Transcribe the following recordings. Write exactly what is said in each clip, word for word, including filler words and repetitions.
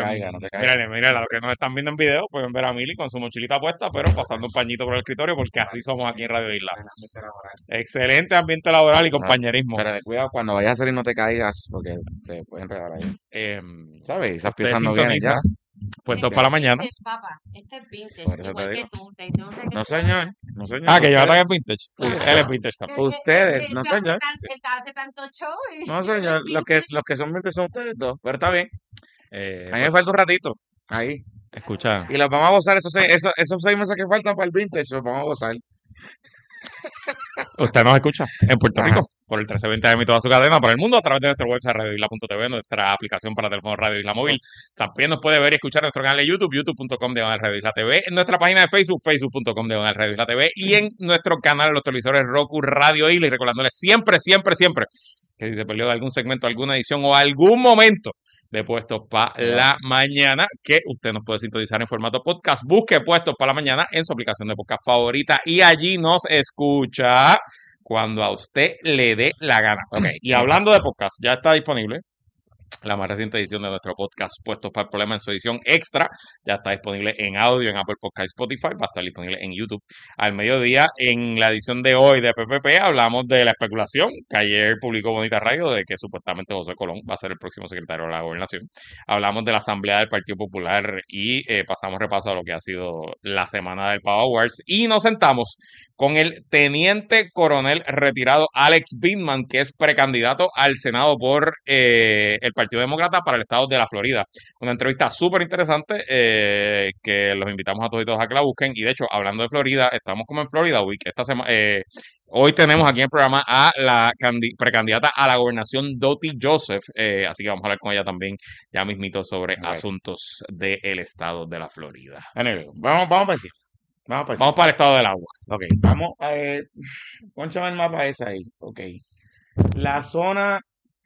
caiga, no te caiga. Mírale, mírale, a los que nos están viendo en video pueden ver a Mili con su mochilita puesta, pero pasando un pañito por el escritorio porque así somos aquí en Radio Isla. Excelente ambiente laboral y No, compañerismo. pero de cuidado, cuando vayas a salir no te caigas porque te pueden regalar ahí. Em, ¿Sabes? Esas usted piezas no vienen sintoniza ya. Puestos Este para es la mañana. vintage, papá. Este es vintage, Por eso te igual que digo. tú. Te- yo no sé qué No, tú señor. haces. No, señor. Ah, que yo Ustedes, ataque vintage. Pues, ustedes, él es vintage Que, también. que, ustedes, que no, él hace señor. tan- él hace tanto show y No, él es señor. Los que, vintage. los que son veinte son ustedes dos. Pero está bien. Eh, A mí me pues, falta un ratito. Ahí. escucha, Y los vamos a gozar. Esos seis, esos, esos seis meses que faltan para el vintage, los vamos a gozar. usted nos escucha en Puerto Ajá. Rico por el trece veinte A M y toda su cadena para el mundo a través de nuestro website radio isla punto t v, nuestra aplicación para teléfono Radio Isla Móvil. También nos puede ver y escuchar en nuestro canal de YouTube, youtube punto com diagonal Radio Isla T V, en nuestra página de Facebook, facebook punto com diagonal Radio Isla T V y en nuestro canal de los televisores Roku Radio Isla. Y recordándoles siempre, siempre, siempre que si se perdió de algún segmento, alguna edición o algún momento de Puestos para la Mañana, que usted nos puede sintonizar en formato podcast, busque Puestos para la Mañana en su aplicación de podcast favorita y allí nos escucha cuando a usted le dé la gana. Ok, y hablando de podcast, ya está disponible la más reciente edición de nuestro podcast Puestos para el Problema en su edición extra. Ya está disponible en audio, en Apple Podcast, Spotify. Va a estar disponible en YouTube al mediodía. En la edición de hoy de P P P hablamos de la especulación que ayer publicó Bonita Radio de que supuestamente José Colón va a ser el próximo secretario de la Gobernación. Hablamos de la Asamblea del Partido Popular y eh, pasamos repaso a lo que ha sido la semana del Pavo Awards. Y nos sentamos con el teniente coronel retirado Alex Bindman, que es precandidato al Senado por eh, el Partido Demócrata para el estado de la Florida. Una entrevista súper interesante eh, que los invitamos a todos y todas a que la busquen. Y de hecho, hablando de Florida, estamos como en Florida Week. Esta semana, eh, hoy tenemos aquí en el programa a la precandidata a la gobernación, Dottie Joseph. Eh, así que vamos a hablar con ella también ya mismito sobre Ok. asuntos del estado de la Florida. Anyway, vamos, vamos para encima. Vamos para Vamos encima. para el estado del agua. Ok, vamos a ver. Pónchame el mapa ese ahí. Ok. La zona.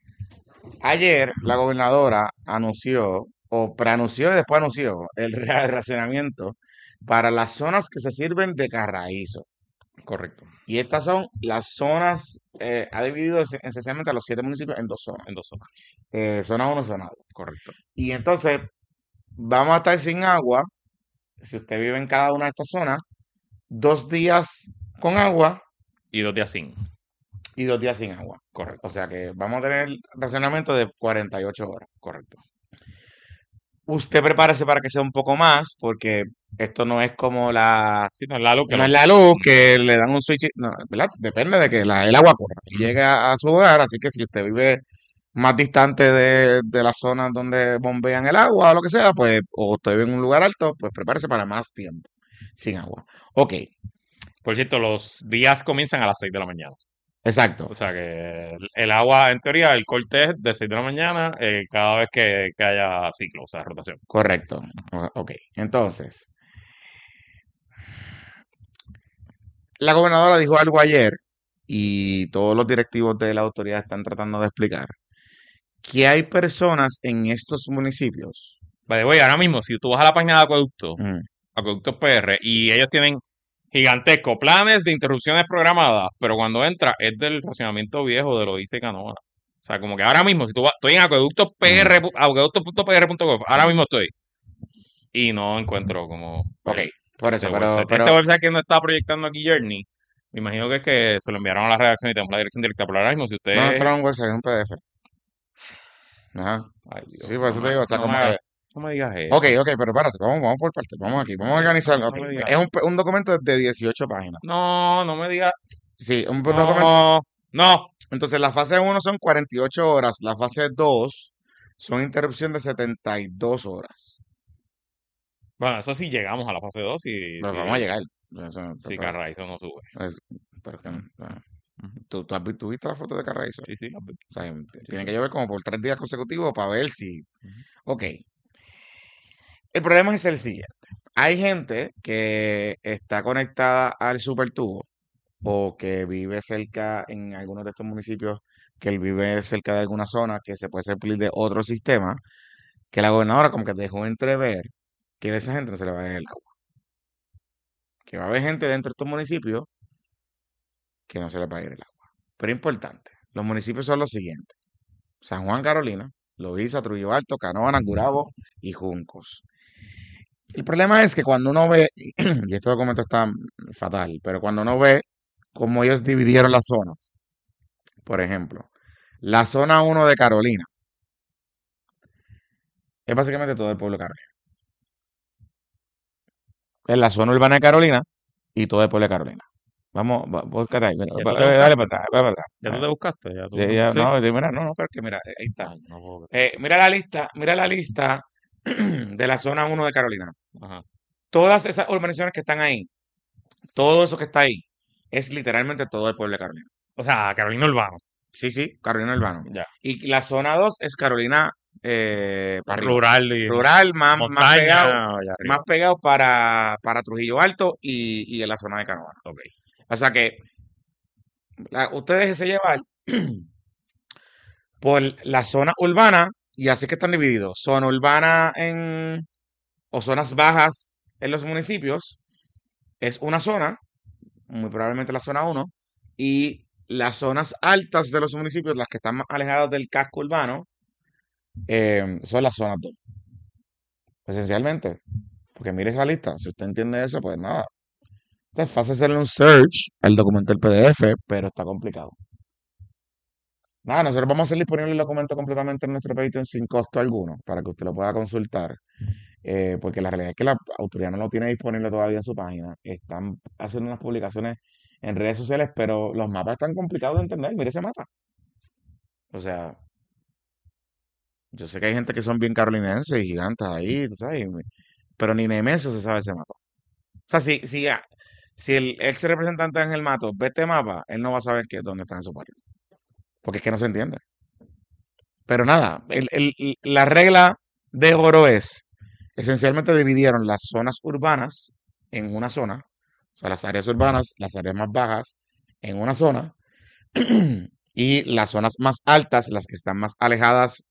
Ayer la gobernadora anunció, o preanunció y después anunció, el ra- racionamiento para las zonas que se sirven de carraízo. Correcto. Y estas son las zonas, eh, ha dividido es- esencialmente a los siete municipios en dos zonas. En dos zonas. Eh, zona uno, zona dos. Correcto. Y entonces vamos a estar sin agua, si usted vive en cada una de estas zonas, dos días con agua Y dos días sin. y dos días sin agua. Correcto. O sea que vamos a tener racionamiento de cuarenta y ocho horas. Correcto. Usted prepárese para que sea un poco más, porque esto no es como la... Sí, no es la luz que No lo- es la luz que le dan un switch, no, ¿verdad? Depende de que la- el agua corra y llegue a, a su hogar, así que si usted vive más distante de, de las zonas donde bombean el agua o lo que sea, pues, o usted vive en un lugar alto, pues prepárese para más tiempo sin agua. Ok, Por cierto, los días comienzan a las seis de la mañana. exacto, O sea que el, el agua, en teoría, el corte es de seis de la mañana eh, cada vez que, que haya ciclo, o sea, rotación. correcto. O- Ok, entonces, la gobernadora dijo algo ayer y todos los directivos de la autoridad están tratando de explicar que hay personas en estos municipios. Vale, voy, ahora mismo, si tú vas a la página de Acueducto, Mm, Acueducto P R, y ellos tienen gigantescos planes de interrupciones programadas, pero cuando entra es del racionamiento viejo de Loíza y Canoa. O sea, como que ahora mismo, si tú vas, estoy en acueducto P R, acueducto punto p r punto gov, ahora mismo estoy. Y no encuentro como... ok, el- por ese eso, pero, website. pero Este website que no está proyectando aquí Journey, me imagino que es que se lo enviaron a la redacción y tenemos la dirección directa, pero ahora mismo si usted... no, esto no es un website, es un P D F. Ajá. Ay, Dios, Sí, por eso no te me- digo, o sea, no como me hagas- que... no me digas eso. Ok, ok, pero espérate, vamos, vamos por partes, vamos aquí, vamos a No, organizarlo. no Ok, me digas. es un, pe- un documento de dieciocho páginas. No, no me digas... Sí, un documento. No, no. Entonces, la fase uno son cuarenta y ocho horas, la fase dos son interrupción de setenta y dos horas. Bueno, eso sí llegamos a la fase dos y... Pero si- vamos a llegar. Eso, Si pero- Carraizo no sube. es- pero que, bueno, Ujú. ¿tú, tú has vi- tú viste la foto de Carraízo? Sí, sí, la vi. O sea, t- tiene que llover como por tres días consecutivos para ver si... Ok. El problema es el siguiente. Hay gente que está conectada al supertubo o que vive cerca en algunos de estos municipios, que él vive cerca de alguna zona que se puede suplir de otro sistema, que la gobernadora como que dejó entrever que a esa gente no se le va a ir el agua. Que va a haber gente dentro de estos municipios que no se le va a ir el agua. Pero importante, los municipios son los siguientes. San Juan, Carolina, Loíza, Trujillo Alto, Canóvanas, Gurabo y Juncos. El problema es que cuando uno ve, y este documento está fatal, pero cuando uno ve cómo ellos dividieron las zonas, por ejemplo, la zona uno de Carolina es básicamente todo el pueblo de Carolina. Es la zona urbana de Carolina y todo el pueblo de Carolina. Vamos, va- búscate ahí, mira, ¿Ya va- tú te dale, dale para buscaste? atrás, dale para atrás. ¿Ya tú te buscaste? ¿Ya tú? Sí, ya, Sí. no, sí, mira, no, no, pero es que mira, ahí está. Ay, no puedo creer. Eh, mira la lista, mira la lista de la zona uno de Carolina. Ajá. Todas esas urbanizaciones que están ahí, todo eso que está ahí, es literalmente todo el pueblo de Carolina. O sea, Carolina Urbano. Sí, sí, Carolina Urbano. Ya. Y la zona dos es Carolina eh, para arriba. Rural y Rural, más, más montaña pegado, allá arriba. más pegado para, para Trujillo Alto y, y en la zona de Canóvana. Ok. O sea que la- ustedes se llevan por la zona urbana y así que están divididos. Zona urbana en, o zonas bajas en los municipios es una zona, muy probablemente la zona uno, y las zonas altas de los municipios, las que están más alejadas del casco urbano, eh, son las zonas dos, esencialmente. Porque mire esa lista, si usted entiende eso, pues nada. Es fácil hacerle un search al documento del P D F, pero está complicado. Nada, nosotros vamos a hacer disponible el documento completamente en nuestro Patreon sin costo alguno, para que usted lo pueda consultar. Eh, porque la realidad es que la autoridad no lo tiene disponible todavía en su página. Están haciendo unas publicaciones en redes sociales, pero los mapas están complicados de entender. Mire ese mapa. O sea, yo sé que hay gente que son bien carolinenses y gigantes ahí, tú sabes, y- pero ni Nemesio se sabe ese mapa. O sea, si, si, ya- si el ex representante Ángel Mato ve este mapa, él no va a saber qué, dónde está en su patio. Porque es que no se entiende. Pero nada, el- el- el- la regla de oro es, esencialmente dividieron las zonas urbanas en una zona, o sea, las áreas urbanas, las áreas más bajas, en una zona, y las zonas más altas, las que están más alejadas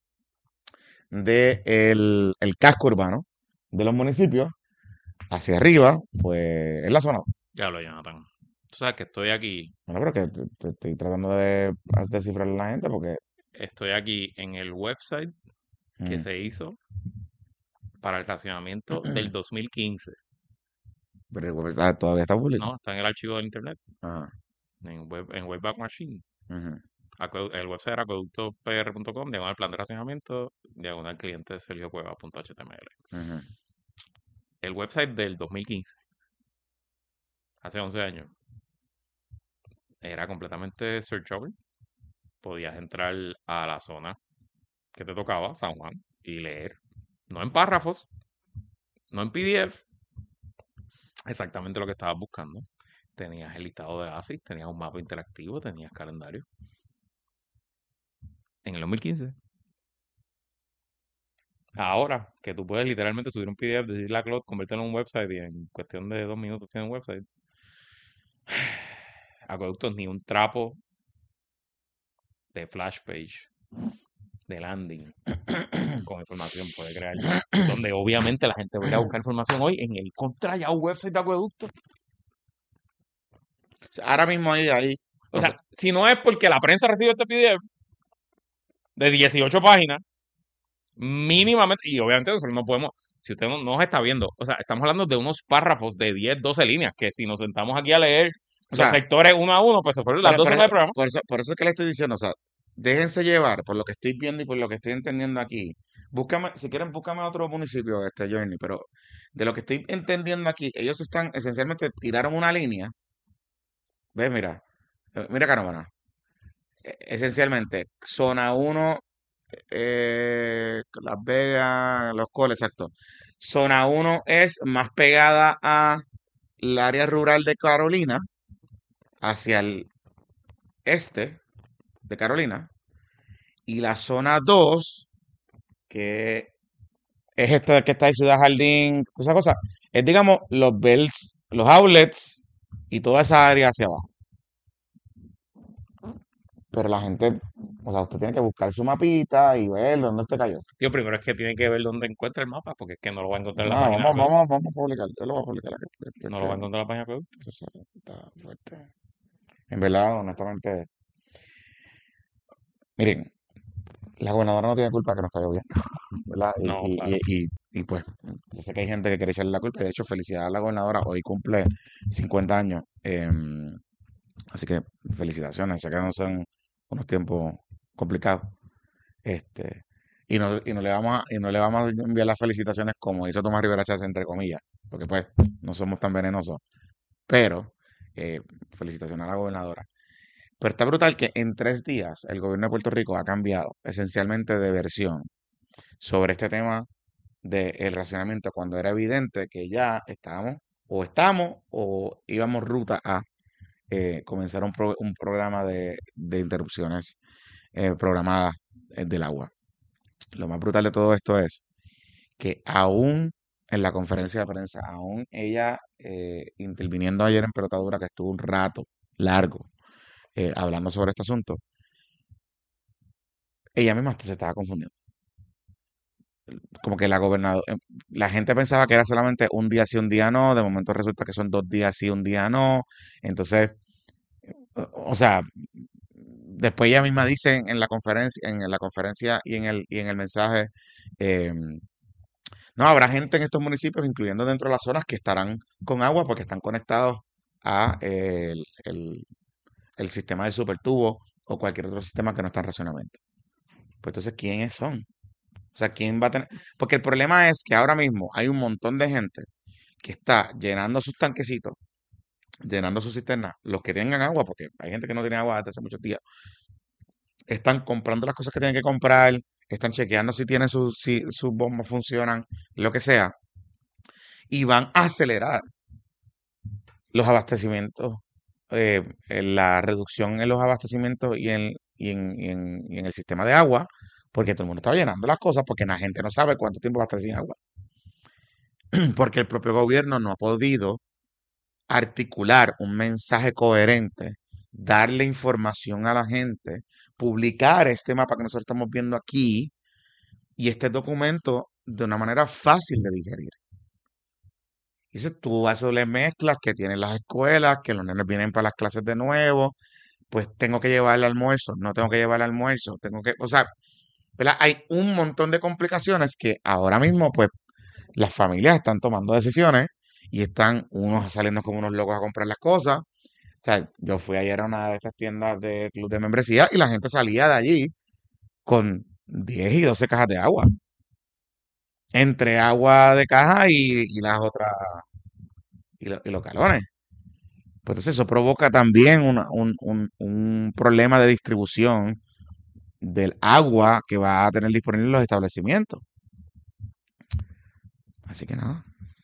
del el casco urbano de los municipios, hacia arriba, pues es la zona. Ya lo, Jonathan. Tú sabes que estoy aquí, Bueno, pero que te, te- estoy tratando de descifrarle a la gente porque estoy aquí en el website que mm, se hizo para el racionamiento del dos mil quince. pero el web está- todavía está público. No, está en el archivo del internet, Ajá, en, web, en Webback Machine. ujú, Acue- El website era acueducto p r punto com, diagonal plan de racionamiento, diagonal cliente sergiocueva.html. ujú. El website del dos mil quince, hace once años, era completamente searchable. Podías entrar a la zona que te tocaba, San Juan, y leer, no en párrafos, no en P D F, exactamente lo que estabas buscando. Tenías el listado de A S I C, tenías un mapa interactivo, tenías calendario. En el dos mil quince. Ahora que tú puedes literalmente subir un P D F, decirle a Claude, convertirlo en un website y en cuestión de dos minutos tiene un website. Acueductos ni un trapo de flash page, de landing, con información puede crear. Donde obviamente la gente va a ir a buscar información hoy en el contra ya un website de Acueducto. O sea, ahora mismo ahí, ahí, O o sea, sea, si no es porque la prensa recibe este P D F de dieciocho páginas, mínimamente, y obviamente nosotros no podemos, si usted no nos está viendo, o sea, estamos hablando de unos párrafos de diez, doce líneas, que si nos sentamos aquí a leer o los sea, sectores uno a uno, pues se fueron las por, dos por horas eso, de programa. por eso, por eso es que le estoy diciendo, o sea, déjense llevar por lo que estoy viendo y por lo que estoy entendiendo aquí. Búscame, si quieren, búscame otro municipio, este Journey, pero de lo que estoy entendiendo aquí, ellos están, esencialmente, tiraron una línea. ¿Ves? Mira, eh, mira Canóvana. E- Esencialmente, zona uno, eh, Las Vegas, Los Coles, exacto. Zona uno es más pegada a el área rural de Carolina, hacia el este de Carolina. Y la zona dos, que es esta que está en Ciudad Jardín, toda esa cosa, es digamos los bells, los outlets y toda esa área hacia abajo. Pero la gente, o sea, usted tiene que buscar su mapita y ver dónde usted cayó. Yo primero es que tiene que ver dónde encuentra el mapa, porque es que no lo va a encontrar en No, la página de vamos, Acueducto. vamos, vamos a publicar. Yo lo voy a publicar aquí. porque esto es No lo va a que, encontrar en la página de Acueducto. tú sabes, está fuerte. En verdad, honestamente, miren, la gobernadora no tiene culpa que no está lloviendo, ¿verdad? No, Y, y, claro. y, y, y, pues yo sé que hay gente que quiere echarle la culpa, y de hecho felicidades a la gobernadora, hoy cumple cincuenta años, em, así que felicitaciones, sé que no son unos tiempos complicados, este, y no, y no le vamos a, y no le vamos a enviar las felicitaciones como hizo Tomás Rivera Chávez, entre comillas, porque pues no somos tan venenosos, pero eh, felicitaciones a la gobernadora. Pero está brutal que en tres días el gobierno de Puerto Rico ha cambiado esencialmente de versión sobre este tema del racionamiento cuando era evidente que ya estábamos o estamos o íbamos ruta a eh, comenzar un, pro- un programa de, de interrupciones eh, programadas eh, del agua. Lo más brutal de todo esto es que aún en la conferencia de prensa, aún ella eh, interviniendo ayer en Pelotadura, que estuvo un rato largo eh, hablando sobre este asunto, ella misma hasta se estaba confundiendo. Como que la gobernadora, la gente pensaba que era solamente un día sí, un día no, de momento resulta que son dos días sí, un día no. Entonces, o, o sea, después ella misma dice en, en la conferencia, en la conferencia y en el, y en el mensaje, eh, no, habrá gente en estos municipios, incluyendo dentro de las zonas, que estarán con agua porque están conectados a eh, el, el- el sistema del supertubo o cualquier otro sistema que no está en racionamiento. Pues entonces, ¿quiénes son? O sea, ¿quién va a tener? Porque el problema es que ahora mismo hay un montón de gente que está llenando sus tanquecitos, llenando sus cisternas, los que tengan agua, porque hay gente que no tiene agua desde hace muchos días, están comprando las cosas que tienen que comprar, están chequeando si tienen sus, si sus bombas funcionan, lo que sea, y van a acelerar los abastecimientos, eh, en la reducción en los abastecimientos y en, y en, y en, y en el sistema de agua, porque todo el mundo está llenando las cosas, porque la gente no sabe cuánto tiempo va a estar sin agua, porque el propio gobierno no ha podido articular un mensaje coherente, darle información a la gente, publicar este mapa que nosotros estamos viendo aquí y este documento de una manera fácil de digerir. Y entonces tú a eso le mezclas que tienen las escuelas, que los nenes vienen para las clases de nuevo, pues tengo que llevar el almuerzo, no tengo que llevar el almuerzo, tengo que, o sea, ¿verdad? Hay un montón de complicaciones que ahora mismo, pues, las familias están tomando decisiones y están unos saliendo como unos locos a comprar las cosas. O sea, yo fui ayer a una de estas tiendas de club de membresía y la gente salía de allí con diez y doce cajas de agua. Entre agua de caja y, y las otras, y, lo- y los galones. Pues entonces eso provoca también una- un, un- un problema de distribución del agua que va a tener disponible los establecimientos. Así que nada,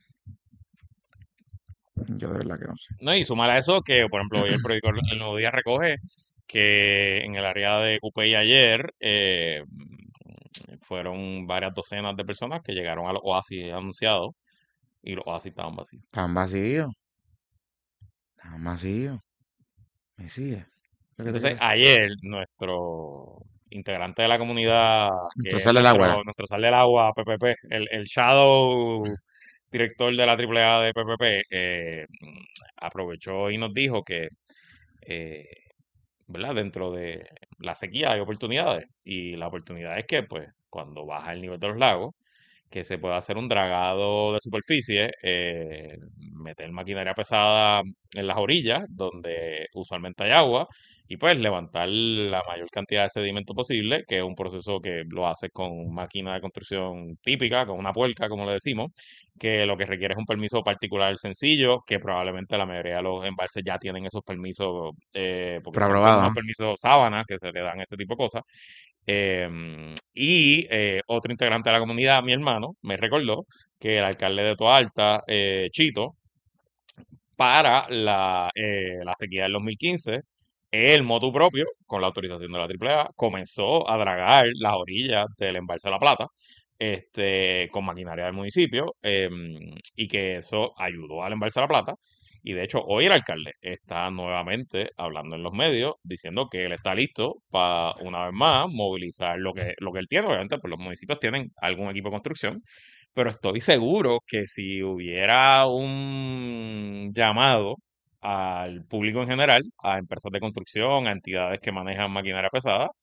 yo de verdad que no sé. No, y sumar a eso que, por ejemplo, hoy el periódico El Nuevo Día recoge que en el área de Cupey ayer eh, fueron varias docenas de personas que llegaron a los oasis anunciados y los oasis estaban vacíos. Están vacíos, están vacíos. Me sigue. Lo que te Entonces, quiero- ayer nuestro integrante de la comunidad, Nuestro que es sale el agua. nuestro, nuestro sal del agua, P P P, el, el Shadow director de la Triple A de P P P, eh, aprovechó y nos dijo que eh, ¿verdad? Dentro de la sequía hay oportunidades y la oportunidad es que, pues, cuando baja el nivel de los lagos, que se pueda hacer un dragado de superficie, eh, meter maquinaria pesada en las orillas, donde usualmente hay agua, y pues levantar la mayor cantidad de sedimento posible, que es un proceso que lo hace con máquina de construcción típica, con una puerca, como le decimos, que lo que requiere es un permiso particular sencillo, que probablemente la mayoría de los embalses ya tienen esos permisos, eh, porque Pero son como aprobado, unos ¿no? permisos sábanas que se le dan a este tipo de cosas. Em, y eh, otro integrante de la comunidad, mi hermano, me recordó que el alcalde de Toa Alta, eh, Chito, para la, eh, la sequía del dos mil quince, él, motu propio, con la autorización de la Triple A, comenzó a dragar las orillas del embalse de La Plata, este, con maquinaria del municipio, em, y que eso ayudó al embalse de La Plata. Y de hecho, hoy el alcalde está nuevamente hablando en los medios diciendo que él está listo para, una vez más, movilizar lo que, lo que él tiene. Obviamente, pues los municipios tienen algún equipo de construcción, pero estoy seguro que si hubiera un llamado al público en general, a empresas de construcción, a entidades que manejan maquinaria pesada,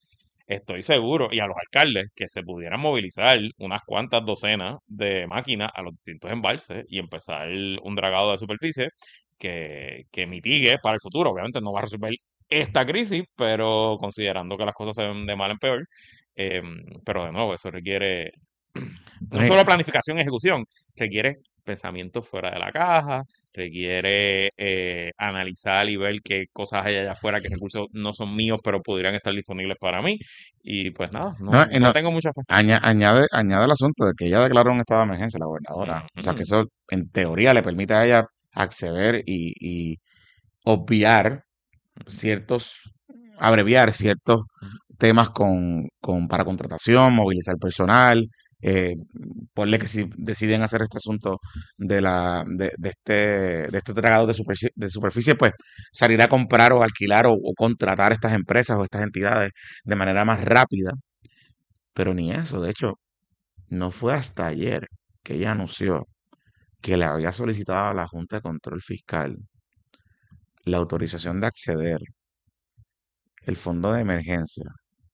estoy seguro, y a los alcaldes, que se pudieran movilizar unas cuantas docenas de máquinas a los distintos embalses y empezar un dragado de superficie que, que mitigue para el futuro. Obviamente no va a resolver esta crisis, pero considerando que las cosas se ven de mal en peor, eh, pero de nuevo, eso requiere no Pues, solo planificación y ejecución, requiere pensamiento fuera de la caja, requiere eh, analizar y ver qué cosas hay allá afuera, qué recursos no son míos, pero podrían estar disponibles para mí. Y pues nada, no, no, y no no, tengo mucha fe. aña- añade, añade el asunto de que ella declaró un estado de emergencia, la gobernadora. O sea, que Ujú. eso en teoría le permite a ella acceder y, y obviar ciertos, abreviar ciertos temas con, con para contratación, movilizar personal, eh, ponle que si deciden hacer este asunto de la de, de este de estos dragados de superficie, de superficie, pues salir a comprar o alquilar o, o contratar estas empresas o estas entidades de manera más rápida, pero ni eso, de hecho, no fue hasta ayer que ella anunció que le había solicitado a la Junta de Control Fiscal la autorización de acceder el fondo de emergencia.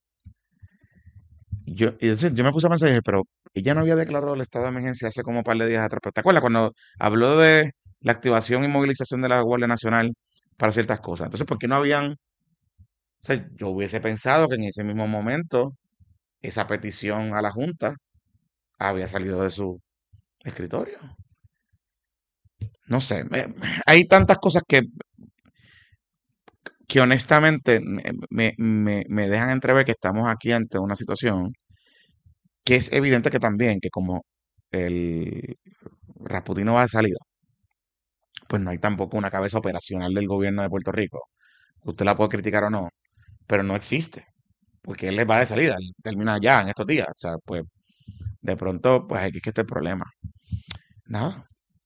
Yo, y entonces yo me puse a pensar y dije, pero ella no había declarado el estado de emergencia hace como un par de días atrás. Pero ¿te acuerdas cuando habló de la activación y movilización de la Guardia Nacional para ciertas cosas? Entonces, ¿por qué no habían? O sea, yo hubiese pensado que en ese mismo momento esa petición a la Junta había salido de su escritorio. No sé, me- hay tantas cosas que, que honestamente me, me, me- me dejan entrever que estamos aquí ante una situación que es evidente que también, que como el Rasputino va de salida, pues no hay tampoco una cabeza operacional del gobierno de Puerto Rico. Usted la puede criticar o no, pero no existe, porque él les va de salida, él termina ya en estos días. O sea, pues de pronto, pues aquí es que está el problema. Nada,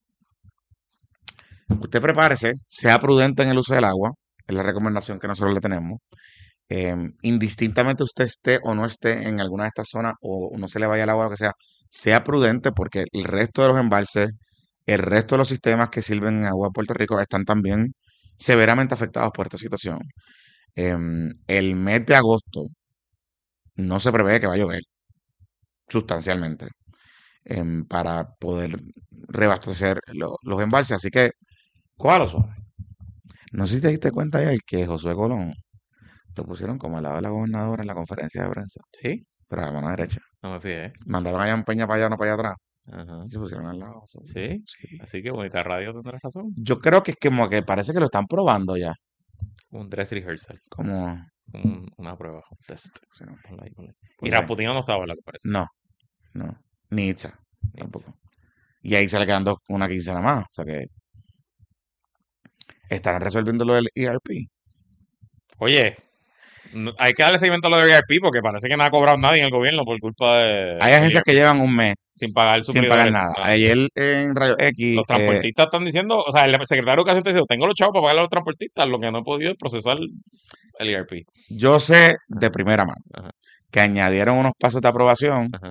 usted prepárese, sea prudente en el uso del agua, es la recomendación que nosotros le tenemos. Eh, indistintamente usted esté o no esté en alguna de estas zonas o no se le vaya el agua o lo que sea, sea prudente porque el resto de los embalses, el resto de los sistemas que sirven en agua de Puerto Rico están también severamente afectados por esta situación. Em, el mes de agosto no se prevé que va a llover sustancialmente em, para poder reabastecer lo- los embalses, así que cójalo suave. No sé si te diste cuenta ayer que Josué Colón lo pusieron como al lado de la gobernadora en la conferencia de prensa, Sí, pero a la mano derecha. no me fijé. Mandaron allá un Peña para allá, no para allá atrás. Ajá. Y se pusieron al lado. So, Sí, sí. así que bonita radio tendrás razón. Yo creo que es como que parece que lo están probando ya. Un dress rehearsal, Como. un- una prueba, un test. Pusieron- Ponla ahí, ponla ahí. Y ponle ahí. Rasputino no estaba, ¿verdad? Que parece. No, no. Ni Itza, Ni tampoco. Y ahí se le quedan dos, una quincena más. O sea que estarán resolviendo lo del E R P. Oye, no- hay que darle seguimiento a lo de V I P porque parece que no ha cobrado nadie en el gobierno por culpa de Hay del agencias que E R P, llevan un mes sin pagar sin pagar suplidores. nada. Ah, Ayer en Rayo X, los eh, transportistas están diciendo, o sea, el secretario de Educación está diciendo, tengo los chavos para pagar a los transportistas, lo que no he podido es procesar el E R P. yo sé de primera mano Ajá, que añadieron unos pasos de aprobación ajá.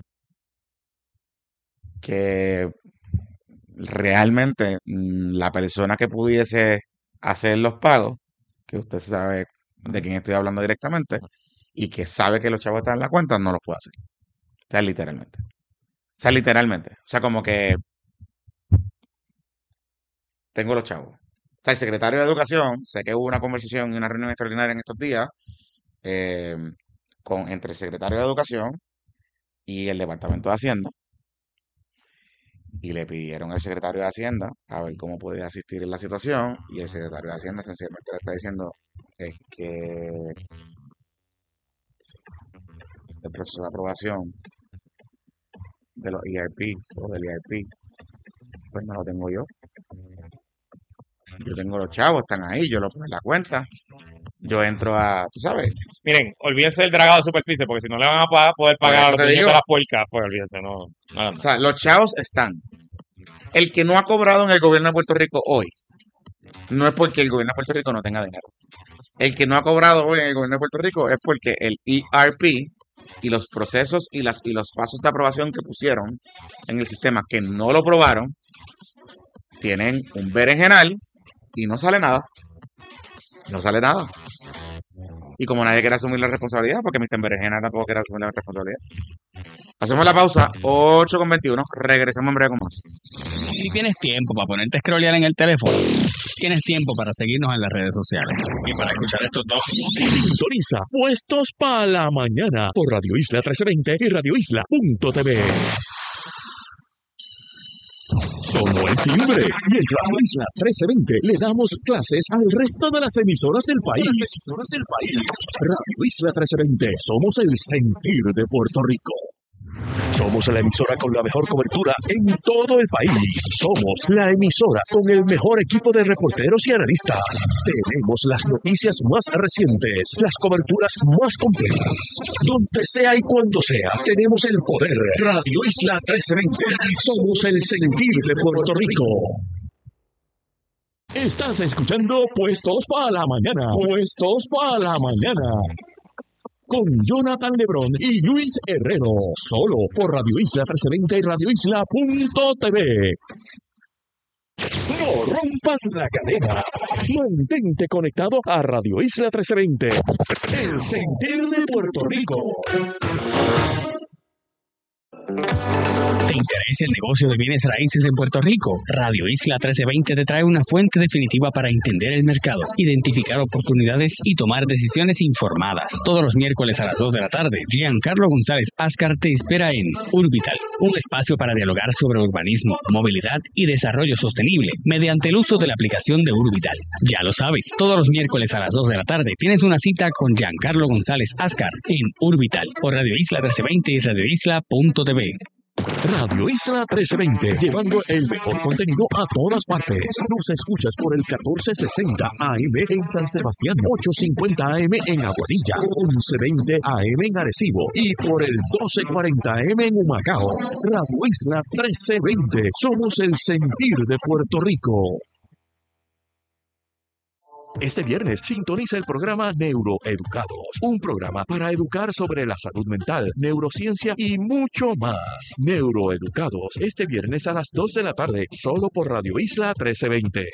que realmente mm, la persona que pudiese hacer los pagos, que usted sabe de quién estoy hablando directamente, y que sabe que los chavos están en la cuenta, no los puede hacer. O sea, literalmente. O sea, literalmente. O sea, como que tengo los chavos. O sea, el secretario de Educación, sé que hubo una conversación y una reunión extraordinaria en estos días eh, con, entre el secretario de Educación y el Departamento de Hacienda. Y le pidieron al secretario de Hacienda a ver cómo podía asistir en la situación. Y el secretario de Hacienda sencillamente le está diciendo es que el proceso de aprobación de los E R Ps o del E R P, pues no lo tengo yo. Yo tengo los chavos, están ahí, yo los pongo en la cuenta. Yo entro a, tú sabes, Miren, olvídense del dragado de superficie, porque si no le van a pa- poder por pagar a eso los te dueños digo, de las puercas, pues olvídense, no, no hagan o nada. sea, los chavos están. El que no ha cobrado en el gobierno de Puerto Rico hoy, no es porque el gobierno de Puerto Rico no tenga dinero. El que no ha cobrado hoy en el gobierno de Puerto Rico es porque el E R P y los procesos y, las, y los pasos de aprobación que pusieron en el sistema que no lo probaron, tienen un berenjenal y no sale nada. No sale nada. Y como nadie quiere asumir la responsabilidad, porque mister Berenjena tampoco quiere asumir la responsabilidad. Hacemos la pausa, ocho con veintiuno, regresamos en breve con más. Si tienes tiempo para ponerte a scrollear en el teléfono, tienes tiempo para seguirnos en las redes sociales y para escuchar estos dos. Sintoniza Puestos para la Mañana por Radio Isla trece veinte y radio isla punto t v. Sonó el timbre y en Radio Isla trece veinte le damos clases al resto de las emisoras del país. Las emisoras del país. Radio Isla trece veinte, somos el sentir de Puerto Rico. Somos la emisora con la mejor cobertura en todo el país. Somos la emisora con el mejor equipo de reporteros y analistas. Tenemos las noticias más recientes, las coberturas más completas. Donde sea y cuando sea, tenemos el poder. Radio Isla trece veinte. Somos el sentir de Puerto Rico. Estás escuchando Puestos para la Mañana. Puestos para la Mañana. Con Jonathan Lebrón y Luis Herrero, solo por Radio Isla trece veinte y radio isla punto t v. No rompas la cadena. Mantente conectado a Radio Isla trece veinte, el sentir de Puerto Rico. ¿Te interesa el negocio de bienes raíces en Puerto Rico? Radio Isla trece veinte te trae una fuente definitiva para entender el mercado, identificar oportunidades y tomar decisiones informadas. Todos los miércoles a las dos de la tarde, Giancarlo González Ascar te espera en Urbital, un espacio para dialogar sobre urbanismo, movilidad y desarrollo sostenible mediante el uso de la aplicación de Urbital. Ya lo sabes, todos los miércoles a las dos de la tarde tienes una cita con Giancarlo González Ascar en Urbital por Radio Isla trece veinte y radio isla punto t v. Radio Isla trece veinte, llevando el mejor contenido a todas partes. Nos escuchas por el catorce sesenta A M en San Sebastián, ochocientos cincuenta A M en Aguadilla, once veinte A M en Arecibo y por el doce cuarenta A M en Humacao. Radio Isla trece veinte, somos el sentir de Puerto Rico. Este viernes sintoniza el programa Neuroeducados, un programa para educar sobre la salud mental, neurociencia y mucho más. Neuroeducados, este viernes a las dos de la tarde, solo por Radio Isla trece veinte.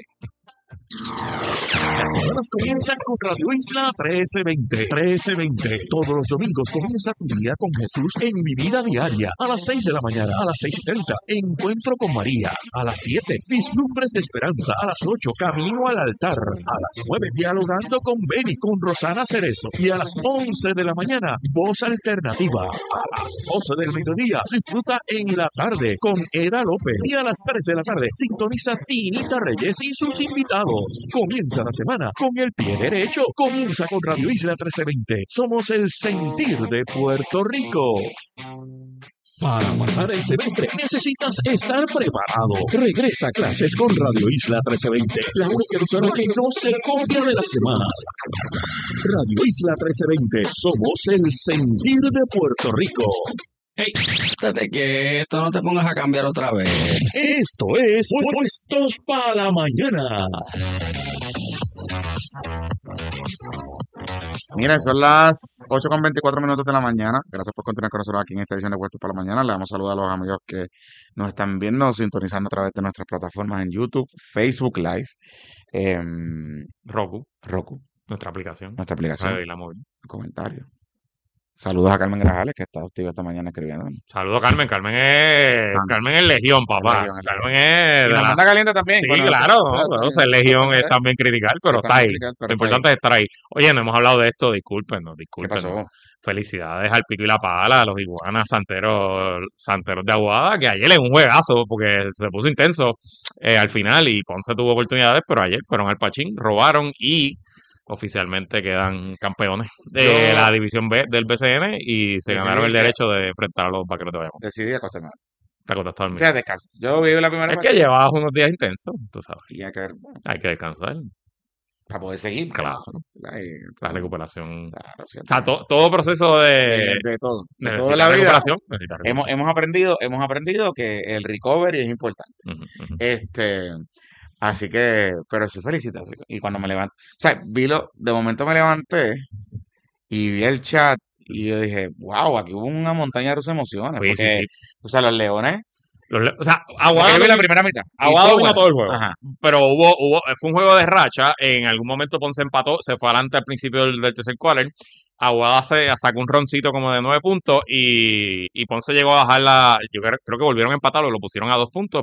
Las semanas comienzan con Radio Isla trece veinte. trece veinte. Todos los domingos comienza tu día con Jesús en Mi Vida Diaria. A las seis de la mañana, a las seis y treinta, Encuentro con María. A las siete, Vislumbres de Esperanza. A las ocho, Camino al Altar. A las nueve, Dialogando con Beni, con Rosana Cerezo. Y a las once de la mañana, Voz Alternativa. A las doce del mediodía, disfruta en la tarde con Eda López. Y a las tres de la tarde, sintoniza Tinita Reyes y sus invitados. Comienza la semana con el pie derecho. Comienza con Radio Isla trece veinte. Somos el sentir de Puerto Rico. Para pasar el semestre necesitas estar preparado. Regresa a clases con Radio Isla trece veinte, la única emisora que no se copia de las demás. Radio Isla trece veinte, somos el sentir de Puerto Rico. Hey, estate quieto, no te pongas a cambiar otra vez. Esto es Puestos para la Mañana. Mira, son las ocho con veinticuatro minutos de la mañana. Gracias por continuar con nosotros aquí en esta edición de Puestos para la Mañana. Le damos saludos a los amigos que nos están viendo, sintonizando a través de nuestras plataformas en YouTube, Facebook Live, em, Roku, Roku, nuestra aplicación. nuestra aplicación, Radio Isla Móvil. comentarios. Saludos a Carmen Grajales, que está activa esta mañana escribiendo. Saludos, Carmen. Carmen es, Santo. Carmen es Legión, papá. Legión, es Carmen es Y de la la... manda caliente también. Sí, Bueno, claro. o sea, No, también, ser Legión también, es también criticar, pero está también ahí. criticar, pero Lo está importante ahí. es estar ahí. Oye, no hemos hablado de esto. Discúlpenos, ¿Qué discúlpenos. pasó? Felicidades al Pico y la Pala, a los iguanas santeros, santeros de Aguada, que ayer en un juegazo, porque se puso intenso eh, al final y Ponce tuvo oportunidades, pero ayer fueron al Pachín, robaron y oficialmente quedan campeones de Yo- la División B del B C N y se Decidí ganaron el que- derecho de enfrentar a los Vaqueros de Bayamón. Decidí acostarme. Te acostaste a O dormir. sea, descanso. Yo viví la primera Es que parte llevabas unos días intensos, tú sabes. y hay que ver, bueno, Hay que descansar. para poder seguir. Claro. ¿verdad? Y- La recuperación. Claro, O siempre. sea, to- todo proceso de, de, de todo. De necesita toda la vida. recuperación. necesita Hemos, recuperación. hemos aprendido, hemos aprendido que el recovery es importante. Ujú, ujú. Este, así que, pero sí, felicitaciones. Y cuando me levanté, o sea, vi lo, de momento me levanté y vi el chat y yo dije, wow, aquí hubo una montaña de emociones. Sí, sí, Porque, sí. o sea, los Leones Los Le- o sea, Porque Aguada, yo vi la domi- primera mitad. y Aguada todo dominó bueno. todo el juego. Ajá. Pero hubo, hubo, fue un juego de racha. En algún momento Ponce empató, se fue adelante al principio del, del tercer quarter. Aguada se sacó un roncito como de nueve puntos y, y Ponce llegó a bajar la. Yo creo, creo que volvieron a empatarlo, lo pusieron a dos puntos.